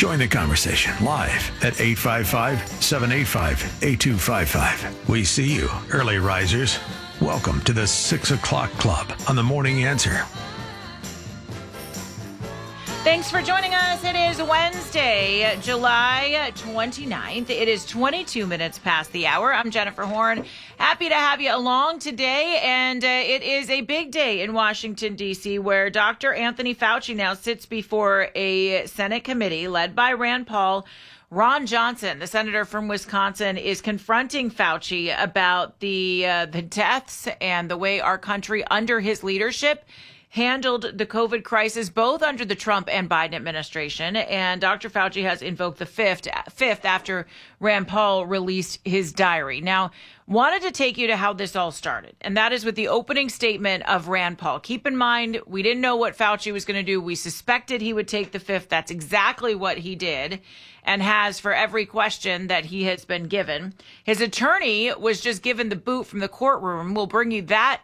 Join the conversation live at 855-785-8255. We see you, early risers. Welcome to the 6 o'clock club on The Morning Answer. Thanks for joining us. It is Wednesday, July 29th. It is 22 minutes past the hour. I'm Jennifer Horn. Happy to have you along today. And it is a big day in Washington, D.C., where Dr. Anthony Fauci now sits before a Senate committee led by Rand Paul. Ron Johnson, the senator from Wisconsin, is confronting Fauci about the deaths and the way our country under his leadership handled the COVID crisis, both under the Trump and Biden administration. And Dr. Fauci has invoked the fifth after Rand Paul released his diary. Now, wanted to take you to how this all started, and that is with the opening statement of Rand Paul. Keep in mind, we didn't know what Fauci was going to do. We suspected he would take the fifth. That's exactly what he did, and has for every question that he has been given. His attorney was just given the boot from the courtroom. We'll bring you that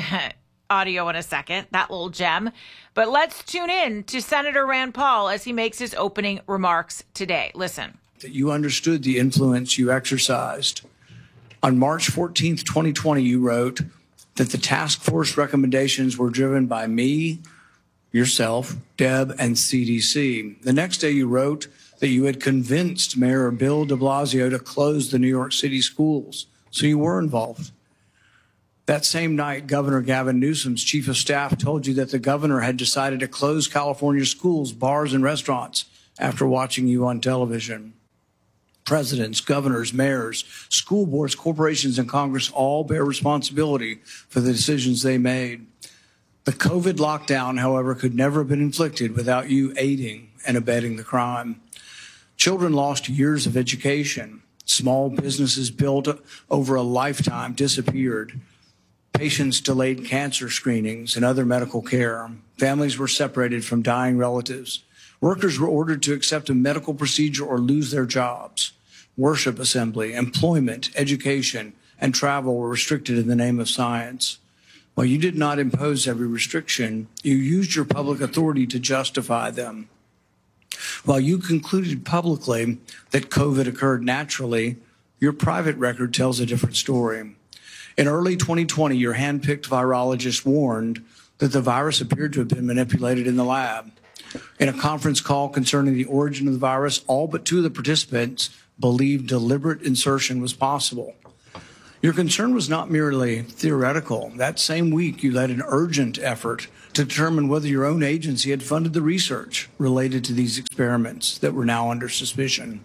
audio in a second, that little gem. But let's tune in to Senator Rand Paul as he makes his opening remarks today. Listen. That you understood the influence you exercised. On March 14th, 2020, you wrote that the task force recommendations were driven by me, yourself, Deb, and CDC. The next day, you wrote that you had convinced Mayor Bill de Blasio to close the New York City schools. So you were involved. That same night, Governor Gavin Newsom's chief of staff told you that the governor had decided to close California schools, bars, and restaurants after watching you on television. Presidents, governors, mayors, school boards, corporations, and Congress all bear responsibility for the decisions they made. The COVID lockdown, however, could never have been inflicted without you aiding and abetting the crime. Children lost years of education. Small businesses built over a lifetime disappeared. Patients delayed cancer screenings and other medical care. Families were separated from dying relatives. Workers were ordered to accept a medical procedure or lose their jobs. Worship assembly, employment, education, and travel were restricted in the name of science. While you did not impose every restriction, you used your public authority to justify them. While you concluded publicly that COVID occurred naturally, your private record tells a different story. In early 2020, your hand-picked virologist warned that the virus appeared to have been manipulated in the lab. In a conference call concerning the origin of the virus, all but two of the participants believed deliberate insertion was possible. Your concern was not merely theoretical. That same week, you led an urgent effort to determine whether your own agency had funded the research related to these experiments that were now under suspicion.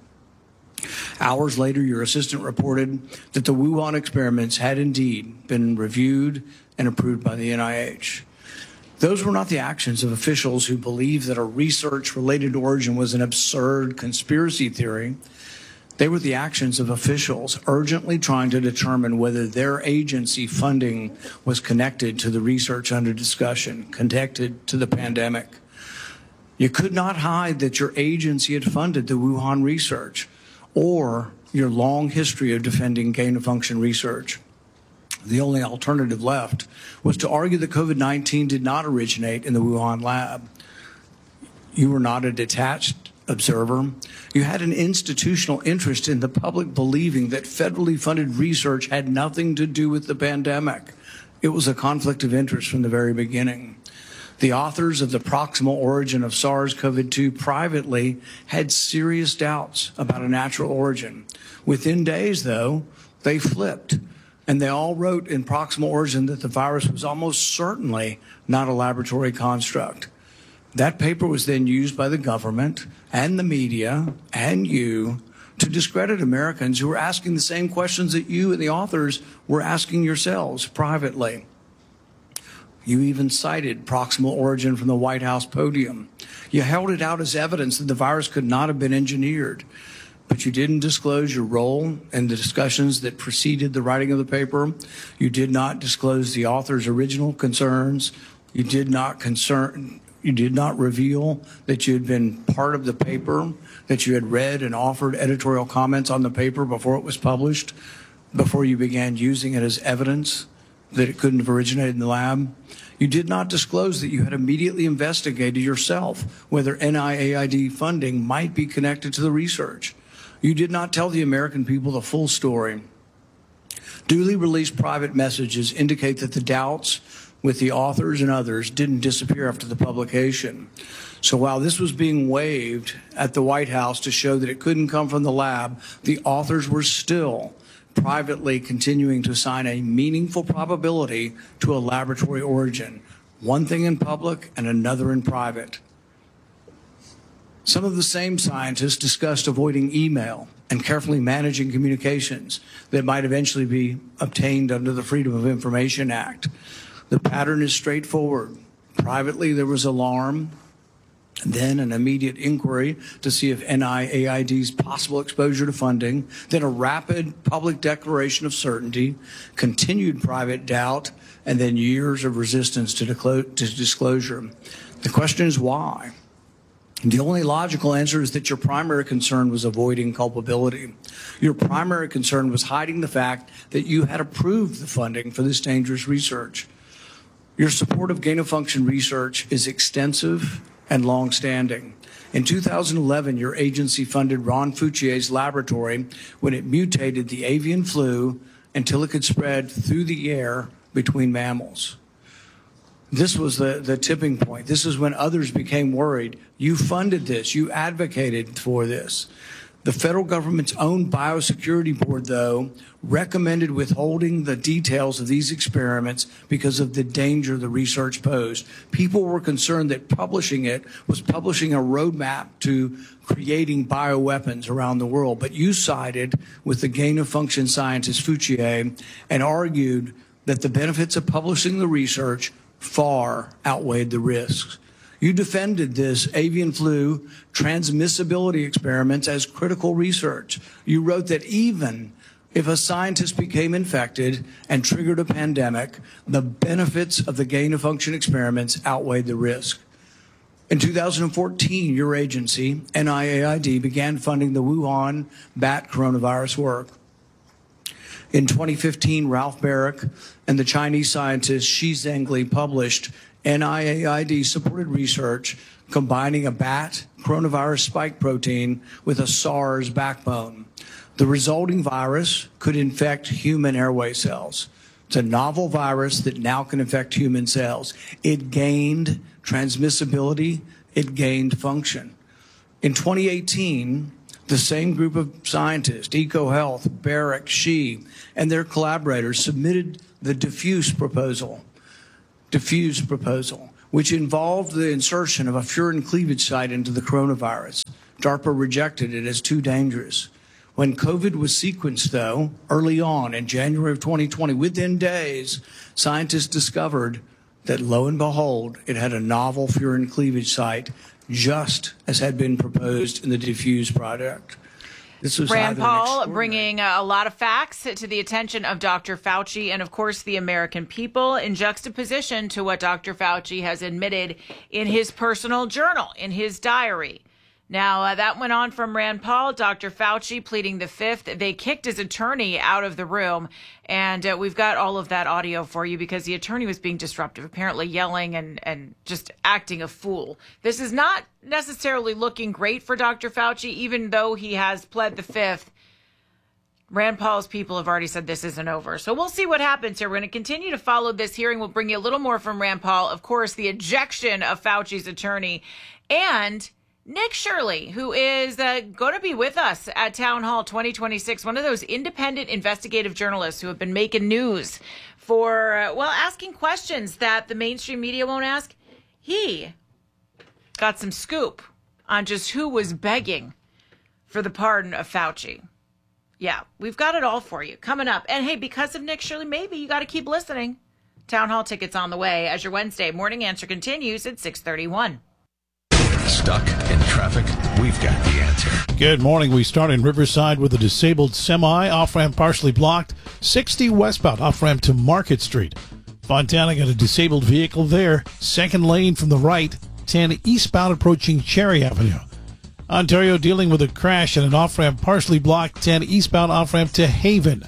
Hours later, your assistant reported that the Wuhan experiments had indeed been reviewed and approved by the NIH. Those were not the actions of officials who believed that a research-related origin was an absurd conspiracy theory. They were the actions of officials urgently trying to determine whether their agency funding was connected to the research under discussion, connected to the pandemic. You could not hide that your agency had funded the Wuhan research or your long history of defending gain-of-function research. The only alternative left was to argue that COVID-19 did not originate in the Wuhan lab. You were not a detached observer. You had an institutional interest in the public believing that federally funded research had nothing to do with the pandemic. It was a conflict of interest from the very beginning. The authors of the proximal origin of SARS-CoV-2 privately had serious doubts about a natural origin. Within days, though, they flipped, and they all wrote in proximal origin that the virus was almost certainly not a laboratory construct. That paper was then used by the government and the media and you to discredit Americans who were asking the same questions that you and the authors were asking yourselves privately. You even cited proximal origin from the White House podium. You held it out as evidence that the virus could not have been engineered, but you didn't disclose your role in the discussions that preceded the writing of the paper. You did not disclose the author's original concerns. You did not reveal that you had been part of the paper, that you had read and offered editorial comments on the paper before it was published, before you began using it as evidence that it couldn't have originated in the lab. You did not disclose that you had immediately investigated yourself whether NIAID funding might be connected to the research. You did not tell the American people the full story. Duly released private messages indicate that the doubts with the authors and others didn't disappear after the publication. So while this was being waived at the White House to show that it couldn't come from the lab, the authors were still privately continuing to assign a meaningful probability to a laboratory origin, one thing in public and another in private. Some of the same scientists discussed avoiding email and carefully managing communications that might eventually be obtained under the Freedom of Information Act. The pattern is straightforward. Privately, there was alarm, then an immediate inquiry to see if NIAID's possible exposure to funding, then a rapid public declaration of certainty, continued private doubt, and then years of resistance to disclosure. The question is why? The only logical answer is that your primary concern was avoiding culpability. Your primary concern was hiding the fact that you had approved the funding for this dangerous research. Your support of gain-of-function research is extensive and long-standing. In 2011, your agency funded Ron Fauci's laboratory when it mutated the avian flu until it could spread through the air between mammals. This was the tipping point. This is when others became worried. You funded this. You advocated for this. The federal government's own biosecurity board, though, recommended withholding the details of these experiments because of the danger the research posed. People were concerned that publishing it was publishing a roadmap to creating bioweapons around the world. But you sided with the gain-of-function scientist Fauci and argued that the benefits of publishing the research far outweighed the risks. You defended this avian flu transmissibility experiments as critical research. You wrote that even if a scientist became infected and triggered a pandemic, the benefits of the gain-of-function experiments outweighed the risk. In 2014, your agency, NIAID, began funding the Wuhan bat coronavirus work. In 2015, Ralph Baric and the Chinese scientist Shi Zhengli published NIAID-supported research combining a bat coronavirus spike protein with a SARS backbone. The resulting virus could infect human airway cells. It's a novel virus that now can infect human cells. It gained transmissibility. It gained function. In 2018, the same group of scientists, EcoHealth, Baric, Shi, and their collaborators submitted the diffuse proposal, which involved the insertion of a furin cleavage site into the coronavirus. DARPA rejected it as too dangerous. When COVID was sequenced, though, early on in January of 2020, within days, scientists discovered that, lo and behold, it had a novel furin cleavage site, just as had been proposed in the diffuse project. This was Rand Paul bringing a lot of facts to the attention of Dr. Fauci and, of course, the American people in juxtaposition to what Dr. Fauci has admitted in his personal journal, in his diary. Now, that went on from Rand Paul, Dr. Fauci pleading the fifth. They kicked his attorney out of the room, and we've got all of that audio for you because the attorney was being disruptive, apparently yelling and just acting a fool. This is not necessarily looking great for Dr. Fauci, even though he has pled the fifth. Rand Paul's people have already said this isn't over. So we'll see what happens here. We're going to continue to follow this hearing. We'll bring you a little more from Rand Paul. Of course, the ejection of Fauci's attorney and Nick Shirley, who is going to be with us at Town Hall 2026, one of those independent investigative journalists who have been making news for, asking questions that the mainstream media won't ask. He got some scoop on just who was begging for the pardon of Fauci. Yeah, we've got it all for you coming up. And hey, because of Nick Shirley, maybe you got to keep listening. Town Hall tickets on the way as your Wednesday morning answer continues at 6:31. Stuck in traffic? We've got the answer. Good morning. We start in Riverside with a disabled semi. Off-ramp partially blocked. 60 westbound off-ramp to Market Street. Fontana got a disabled vehicle there. Second lane from the right. 10 eastbound approaching Cherry Avenue. Ontario dealing with a crash and an off-ramp partially blocked. 10 eastbound off-ramp to Haven.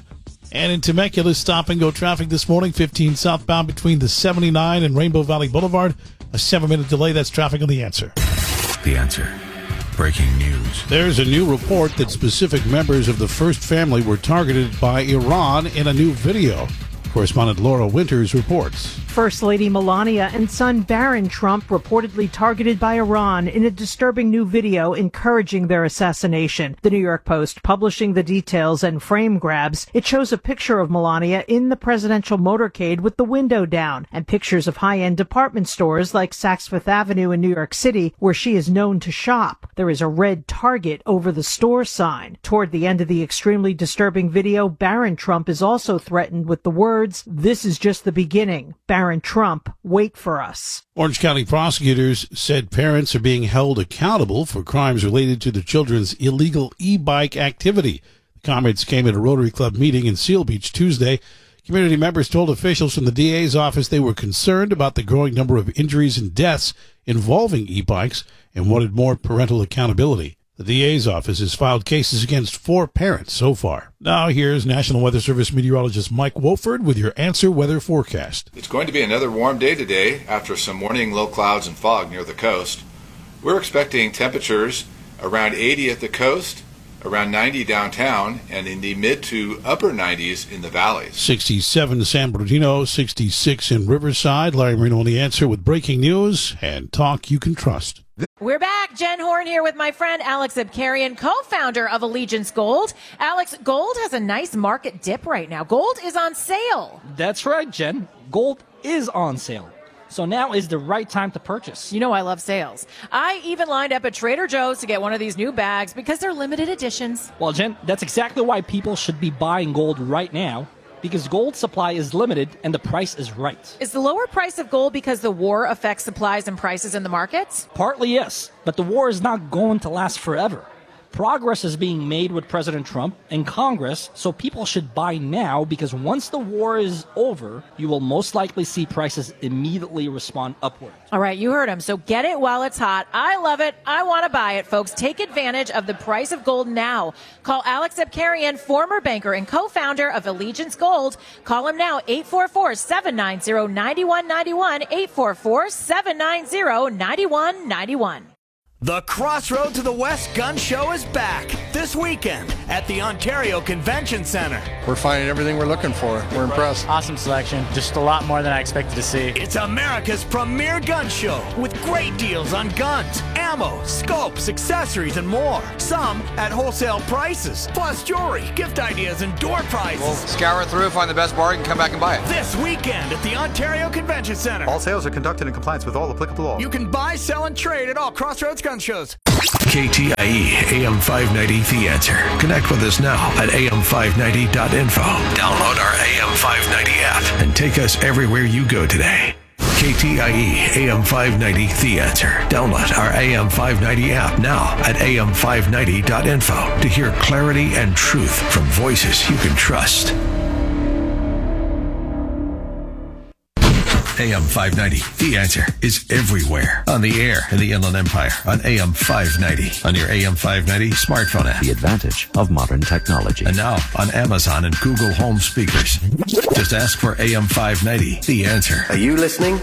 And in Temecula, stop-and-go traffic this morning, 15 southbound between the 79 and Rainbow Valley Boulevard. A 7-minute delay. That's traffic on The Answer. The Answer. Breaking news. There's a new report that specific members of the First Family were targeted by Iran in a new video. Correspondent Laura Winters reports. First Lady Melania and son Barron Trump reportedly targeted by Iran in a disturbing new video encouraging their assassination. The New York Post publishing the details and frame grabs. It shows a picture of Melania in the presidential motorcade with the window down and pictures of high-end department stores like Saks Fifth Avenue in New York City, where she is known to shop. There is a red Target over the store sign. Toward the end of the extremely disturbing video, Barron Trump is also threatened with the words, "This is just the beginning. Barron Trump, wait for us." Orange County prosecutors said parents are being held accountable for crimes related to their children's illegal e-bike activity. The comments came at a Rotary Club meeting in Seal Beach Tuesday. Community members told officials from the DA's office they were concerned about the growing number of injuries and deaths involving e-bikes and wanted more parental accountability. The DA's office has filed cases against 4 parents so far. Now here's National Weather Service meteorologist Mike Wolford with your Answer Weather forecast. It's going to be another warm day today after some morning low clouds and fog near the coast. We're expecting temperatures around 80 at the coast, around 90 downtown, and in the mid to upper 90s in the valleys. 67 San Bernardino, 66 in Riverside. Larry Marino on The Answer with breaking news and talk you can trust. We're back. Jen Horn here with my friend Alex Abkarian, co-founder of Allegiance Gold. Alex, gold has a nice market dip right now. Gold is on sale. That's right, Jen. Gold is on sale. So now is the right time to purchase. You know I love sales. I even lined up at Trader Joe's to get one of these new bags because they're limited editions. Well, Jen, that's exactly why people should be buying gold right now. Because gold supply is limited and the price is right. Is the lower price of gold because the war affects supplies and prices in the markets? Partly, yes. But the war is not going to last forever. Progress is being made with President Trump and Congress, so people should buy now because once the war is over, you will most likely see prices immediately respond upward. All right, you heard him. So get it while it's hot. I love it. I want to buy it, folks. Take advantage of the price of gold now. Call Alex Abkarian, former banker and co-founder of Allegiance Gold. Call him now, 844-790-9191, 844-790-9191. The Crossroad to the West Gun Show is back this weekend at the Ontario Convention Center. We're finding everything we're looking for. We're impressed. Awesome selection. Just a lot more than I expected to see. It's America's premier gun show with great deals on guns, ammo, scopes, accessories, and more. Some at wholesale prices, plus jewelry, gift ideas, and door prizes. We'll scour through, find the best bargain, come back and buy it. This weekend at the Ontario Convention Center. All sales are conducted in compliance with all applicable law. You can buy, sell, and trade at all Crossroads gun shows. KTIE AM 590 The Answer. Connect with us now at am590.info. Download our AM 590 app and take us everywhere you go today. KTIE AM 590 The Answer. Download our AM 590 app now at am590.info to hear clarity and truth from voices you can trust. AM 590, The Answer, is everywhere. On the air in the Inland Empire, on AM 590, on your AM 590 smartphone app. The advantage of modern technology. And now on Amazon and Google Home speakers. Just ask for AM 590, The Answer. Are you listening?